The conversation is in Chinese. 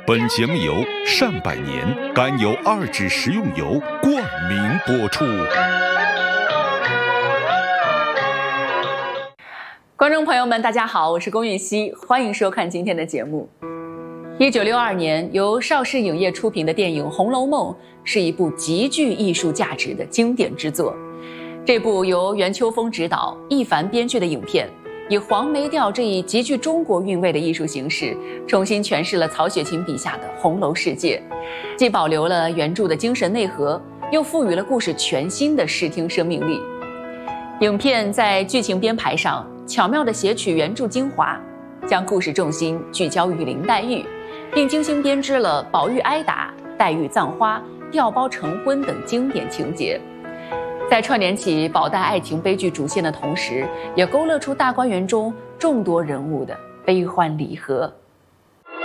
本节目由善百年甘油2酯食用油冠名播出。 观众朋友们，大家好，我是龚玉熙，欢迎收看今天的节目。1962年由邵氏影业出品的电影《红楼梦》是一部极具艺术价值的经典之作。这部由袁秋风执导、易凡编剧的影片，以黄梅调这一极具中国韵味的艺术形式，重新诠释了曹雪芹笔下的红楼世界，既保留了原著的精神内核，又赋予了故事全新的视听生命力。影片在剧情编排上巧妙地写取原著精华，将故事重心聚焦于林黛玉，并精心编织了宝玉挨打、黛玉葬花、调包成婚等经典情节。在串联起宝黛爱情悲剧主线的同时，也勾勒出大观园中众多人物的悲欢离合。